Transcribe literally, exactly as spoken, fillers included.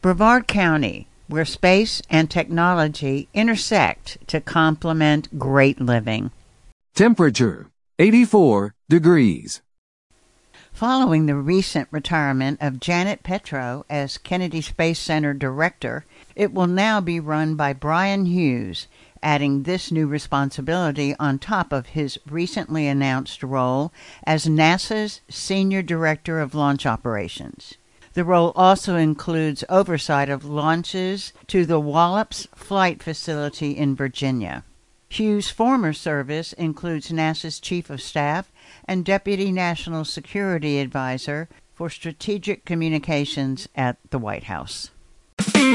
Brevard County, where space and technology intersect to complement great living. Temperature, eighty-four degrees. Following the recent retirement of Janet Petro as Kennedy Space Center Director, it will now be run by Brian Hughes, adding this new responsibility on top of his recently announced role as NASA's Senior Director of Launch Operations. The role also includes oversight of launches to the Wallops Flight Facility in Virginia. Hughes' former service includes NASA's Chief of Staff and Deputy National Security Advisor for Strategic Communications at the White House.